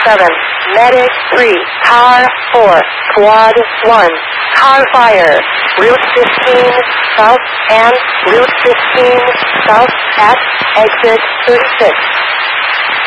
7, Medic 3, Car 4, Squad 1, Car Fire, Route 15 South and Route 15 South at exit 36.